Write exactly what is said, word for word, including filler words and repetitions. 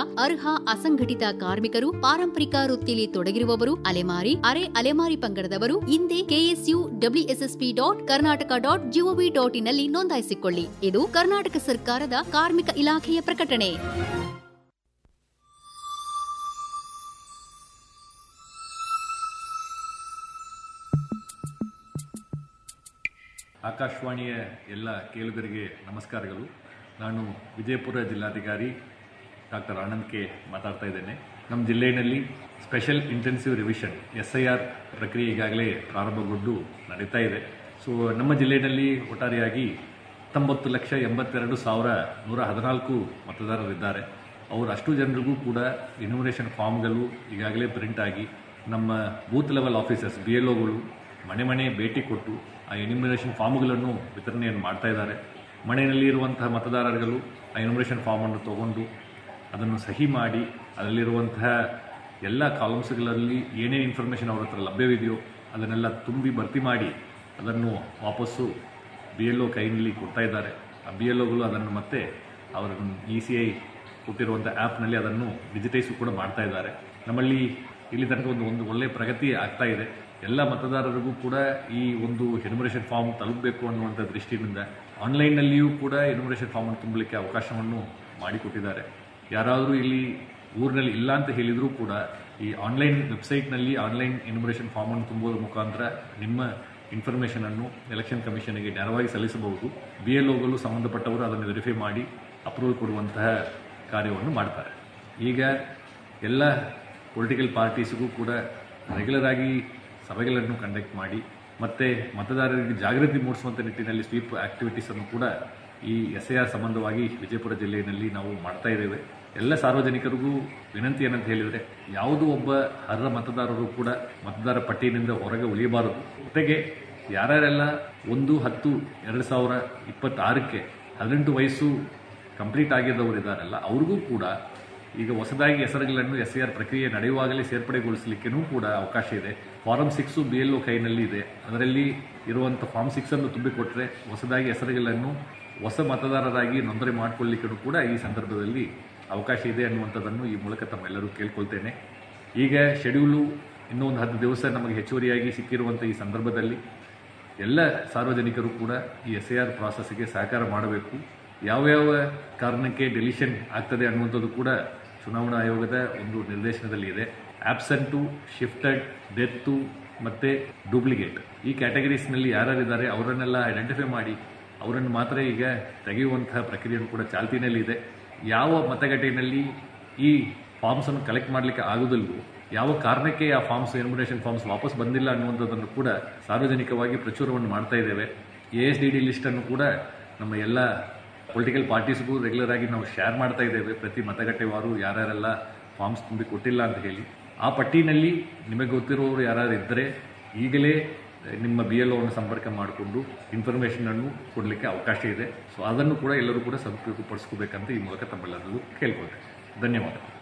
ಅರ್ಹ ಅಸಂಘಟಿತ ಕಾರ್ಮಿಕರು, ಪಾರಂಪರಿಕ ವೃತ್ತಿಯಲ್ಲಿ ತೊಡಗಿರುವವರು, ಅಲೆಮಾರಿ, ಅರೆ ಅಲೆಮಾರಿ ಪಂಗಡದವರು ಹಿಂದೆ KSU WSSP dot Karnataka dot gov dot in ನಲ್ಲಿ ನೋಂದಾಯಿಸಿಕೊಳ್ಳಿ. ಇದು ಕರ್ನಾಟಕ ಸರ್ಕಾರದ ಕಾರ್ಮಿಕ ಇಲಾಖೆಯ ಪ್ರಕಟಣೆ. ಆಕಾಶವಾಣಿಯ ಎಲ್ಲ ಕೇಳುಗರಿಗೆ ನಮಸ್ಕಾರಗಳು. ನಾನು ವಿಜಯಪುರ ಜಿಲ್ಲಾಧಿಕಾರಿ ಡಾಕ್ಟರ್ ಆನಂದ್ ಕೆ ಮಾತಾಡ್ತಾ ಇದ್ದೇನೆ. ನಮ್ಮ ಜಿಲ್ಲೆಯಲ್ಲಿ special intensive revision S I R ಪ್ರಕ್ರಿಯೆ ಈಗಾಗಲೇ ಪ್ರಾರಂಭಗೊಂಡು ನಡೀತಾ ಇದೆ. ಸೊ ನಮ್ಮ ಜಿಲ್ಲೆಯಲ್ಲಿ ಒಟ್ಟಾರೆಯಾಗಿ ಹತ್ತೊಂಬತ್ತು ಲಕ್ಷ ಎಂಬತ್ತೆರಡು ಸಾವಿರ ನೂರ ಹದಿನಾಲ್ಕು ಮತದಾರರಿದ್ದಾರೆ. ಅವರು ಅಷ್ಟು ಜನರಿಗೂ ಕೂಡ ಇನ್ಯುಮರೇಷನ್ ಫಾರ್ಮ್ಗಳು ಈಗಾಗಲೇ ಪ್ರಿಂಟ್ ಆಗಿ ನಮ್ಮ booth level officers B L ಒಗಳು ಮನೆ ಮನೆ ಭೇಟಿ ಕೊಟ್ಟು ಆ ಎನ್ಯುಮರೇಷನ್ ಫಾರ್ಮ್ಗಳನ್ನು ವಿತರಣೆಯನ್ನು ಮಾಡ್ತಾ ಇದ್ದಾರೆ. ಮನೆಯಲ್ಲಿ ಇರುವಂತಹ ಮತದಾರರುಗಳು ಆ ಎನ್ಯುಮರೇಷನ್ ಫಾರ್ಮನ್ನು ತಗೊಂಡು ಅದನ್ನು ಸಹಿ ಮಾಡಿ ಅದರಲ್ಲಿರುವಂತಹ ಎಲ್ಲ ಕಾಲಮ್ಸ್ಗಳಲ್ಲಿ ಏನೇನು ಇನ್ಫಾರ್ಮೇಷನ್ ಅವ್ರ ಹತ್ರ ಲಭ್ಯವಿದೆಯೋ ಅದನ್ನೆಲ್ಲ ತುಂಬಿ ಭರ್ತಿ ಮಾಡಿ ಅದನ್ನು ವಾಪಸ್ಸು ಬಿ ಎಲ್ ಒ ಕೈನಲ್ಲಿ ಕೊಡ್ತಾ ಇದ್ದಾರೆ. ಆ ಬಿ ಎಲ್ ಒಗಳು ಅದನ್ನು ಮತ್ತೆ ಅವರ ಇ ಸಿ ಐ ಕೊಟ್ಟಿರುವಂಥ ಆ್ಯಪ್ನಲ್ಲಿ ಅದನ್ನು ಡಿಜಿಟೈಸು ಕೂಡ ಮಾಡ್ತಾ ಇದ್ದಾರೆ. ನಮ್ಮಲ್ಲಿ ಇಲ್ಲಿ ತನಕ ಒಂದು ಒಂದು ಒಳ್ಳೆಯ ಪ್ರಗತಿ ಆಗ್ತಾ ಇದೆ. ಎಲ್ಲ ಮತದಾರರಿಗೂ ಕೂಡ ಈ ಒಂದು ಎನ್ಯುಮರೇಷನ್ ಫಾರ್ಮ್ ತಲುಪಬೇಕು ಅನ್ನುವಂಥ ದೃಷ್ಟಿಯಿಂದ ಆನ್ಲೈನ್ನಲ್ಲಿಯೂ ಕೂಡ ಎನ್ಯುಮರೇಷನ್ ಫಾರ್ಮನ್ನು ತುಂಬಲಿಕ್ಕೆ ಅವಕಾಶವನ್ನು ಮಾಡಿಕೊಟ್ಟಿದ್ದಾರೆ. ಯಾರಾದರೂ ಇಲ್ಲಿ ಊರಿನಲ್ಲಿ ಇಲ್ಲ ಅಂತ ಹೇಳಿದರೂ ಕೂಡ ಈ ಆನ್ಲೈನ್ ವೆಬ್ಸೈಟ್ನಲ್ಲಿ ಆನ್ಲೈನ್ ಎನ್ಯುಮರೇಷನ್ ಫಾರ್ಮನ್ನು ತುಂಬುವುದರ ಮುಖಾಂತರ ನಿಮ್ಮ ಇನ್ಫಾರ್ಮೇಷನನ್ನು ಎಲೆಕ್ಷನ್ ಕಮಿಷನ್ಗೆ ನೇರವಾಗಿ ಸಲ್ಲಿಸಬಹುದು. ಬಿ ಎಲ್ ಒಗಳು ಸಂಬಂಧಪಟ್ಟವರು ಅದನ್ನು ವೆರಿಫೈ ಮಾಡಿ ಅಪ್ರೂವಲ್ ಕೊಡುವಂತಹ ಕಾರ್ಯವನ್ನು ಮಾಡ್ತಾರೆ. ಈಗ ಎಲ್ಲ ಪೊಲಿಟಿಕಲ್ ಪಾರ್ಟೀಸ್ಗೂ ಕೂಡ ರೆಗ್ಯುಲರ್ ಆಗಿ ಸಭೆಗಳನ್ನು ಕಂಡಕ್ಟ್ ಮಾಡಿ ಮತ್ತು ಮತದಾರರಿಗೆ ಜಾಗೃತಿ ಮೂಡಿಸುವಂಥ ನಿಟ್ಟಿನಲ್ಲಿ ಸ್ವೀಪ್ ಆ್ಯಕ್ಟಿವಿಟೀಸನ್ನು ಕೂಡ ಈ ಎಸ್ ಐ ಆರ್ ಸಂಬಂಧವಾಗಿ ವಿಜಯಪುರ ಜಿಲ್ಲೆಯಲ್ಲಿ ನಾವು ಮಾಡ್ತಾ ಇದ್ದೇವೆ. ಎಲ್ಲ ಸಾರ್ವಜನಿಕರಿಗೂ ವಿನಂತಿ ಏನಂತ ಹೇಳಿದರೆ, ಯಾವುದೋ ಒಬ್ಬ ಅರ್ಹ ಮತದಾರರು ಕೂಡ ಮತದಾರ ಪಟ್ಟಿಯಿಂದ ಹೊರಗೆ ಉಳಿಯಬಾರದು. ಜೊತೆಗೆ ಯಾರ್ಯಾರೆಲ್ಲ ಒಂದು ಹತ್ತು ಎರಡು ಸಾವಿರ ಇಪ್ಪತ್ತಾರಕ್ಕೆ ಹದಿನೆಂಟು ವಯಸ್ಸು ಕಂಪ್ಲೀಟ್ ಆಗಿದ್ದವರು ಇದ್ದಾರಲ್ಲ ಅವ್ರಿಗೂ ಕೂಡ ಈಗ ಹೊಸದಾಗಿ ಹೆಸರುಗಳನ್ನು ಎಸ್ ಐ ಆರ್ ಪ್ರಕ್ರಿಯೆ ನಡೆಯುವಾಗಲೇ ಸೇರ್ಪಡೆಗೊಳಿಸಲಿಕ್ಕೂ ಕೂಡ ಅವಕಾಶ ಇದೆ. Farm six B L O ಕೈನಲ್ಲಿ ಇದೆ. ಅದರಲ್ಲಿ ಇರುವಂಥ ಫಾರ್ಮ್ ಸಿಕ್ಸನ್ನು ತುಂಬಿಕೊಟ್ಟರೆ ಹೊಸದಾಗಿ ಹೆಸರುಗಳನ್ನು ಹೊಸ ಮತದಾರರಾಗಿ ನೋಂದಣಿ ಮಾಡಿಕೊಳ್ಳಲಿಕ್ಕೂ ಕೂಡ ಈ ಸಂದರ್ಭದಲ್ಲಿ ಅವಕಾಶ ಇದೆ ಅನ್ನುವಂಥದ್ದನ್ನು ಈ ಮೂಲಕ ತಮ್ಮೆಲ್ಲರೂ ಕೇಳ್ಕೊಳ್ತೇನೆ. ಈಗ ಶೆಡ್ಯೂಲು ಇನ್ನೂ ಒಂದು ಹತ್ತು ದಿವಸ ನಮಗೆ ಹೆಚ್ಚುವರಿಯಾಗಿ ಸಿಕ್ಕಿರುವಂಥ ಈ ಸಂದರ್ಭದಲ್ಲಿ ಎಲ್ಲ ಸಾರ್ವಜನಿಕರು ಕೂಡ ಈ ಎಸ್ ಐ ಆರ್ ಪ್ರಾಸೆಸ್ಗೆ ಸಹಕಾರ ಮಾಡಬೇಕು. ಯಾವ್ಯಾವ ಕಾರಣಕ್ಕೆ ಡೆಲಿಷನ್ ಆಗ್ತದೆ ಅನ್ನುವಂಥದ್ದು ಕೂಡ ಚುನಾವಣಾ ಆಯೋಗದ ಒಂದು ನಿರ್ದೇಶನದಲ್ಲಿ ಇದೆ. ಆಬ್ಸೆಂಟು, ಶಿಫ್ಟೆಡ್, ಡೆತ್ತು ಮತ್ತು ಡೂಪ್ಲಿಕೇಟ್ ಈ ಕ್ಯಾಟಗರೀಸ್ನಲ್ಲಿ ಯಾರ್ಯಾರಿದ್ದಾರೆ ಅವರನ್ನೆಲ್ಲ ಐಡೆಂಟಿಫೈ ಮಾಡಿ ಅವರನ್ನು ಮಾತ್ರ ಈಗ ತೆಗೆಯುವಂತಹ ಪ್ರಕ್ರಿಯೆಯೂ ಕೂಡ ಚಾಲ್ತಿನಲ್ಲಿದೆ. ಯಾವ ಮತಗಟ್ಟೆಯಲ್ಲಿ ಈ ಫಾರ್ಮ್ಸನ್ನು ಕಲೆಕ್ಟ್ ಮಾಡಲಿಕ್ಕೆ ಆಗೋದಿಲ್ವೋ, ಯಾವ ಕಾರಣಕ್ಕೆ ಆ ಫಾರ್ಮ್ಸ್ ಎನ್ಯುಮರೇಷನ್ ಫಾರ್ಮ್ಸ್ ವಾಪಸ್ ಬಂದಿಲ್ಲ ಅನ್ನುವಂಥದ್ದನ್ನು ಕೂಡ ಸಾರ್ವಜನಿಕವಾಗಿ ಪ್ರಚುರವನ್ನು ಮಾಡ್ತಾ ಇದ್ದೇವೆ. ಎ ಎಸ್ ಡಿ ಡಿ ಲಿಸ್ಟನ್ನು ಕೂಡ ನಮ್ಮ ಎಲ್ಲ ಪೊಲಿಟಿಕಲ್ ಪಾರ್ಟೀಸ್ಗೂ ರೆಗ್ಯುಲರ್ ಆಗಿ ನಾವು ಶೇರ್ ಮಾಡ್ತಾ ಇದ್ದೇವೆ. ಪ್ರತಿ ಮತಗಟ್ಟೆವಾರು ಯಾರ್ಯಾರೆಲ್ಲ ಫಾರ್ಮ್ಸ್ ತುಂಬಿ ಕೊಟ್ಟಿಲ್ಲ ಅಂತ ಹೇಳಿ ಆ ಪಟ್ಟಿನಲ್ಲಿ ನಿಮಗೆ ಗೊತ್ತಿರೋರು ಯಾರು ಇದ್ದರೆ ಈಗಲೇ ನಿಮ್ಮ ಬಿ ಎಲ್ ಒವನ್ನು ಸಂಪರ್ಕ ಮಾಡಿಕೊಂಡು ಇನ್ಫಾರ್ಮೇಷನನ್ನು ಕೊಡಲಿಕ್ಕೆ ಅವಕಾಶ ಇದೆ. ಸೊ ಅದನ್ನು ಕೂಡ ಎಲ್ಲರೂ ಕೂಡ ಸದುಪಯೋಗಪಡಿಸ್ಕೋಬೇಕಂತ ಈ ಮೂಲಕ ತಮ್ಮೆಲ್ಲರಿಗೂ ಕೇಳ್ಕೊಳ್ತೇನೆ. ಧನ್ಯವಾದ.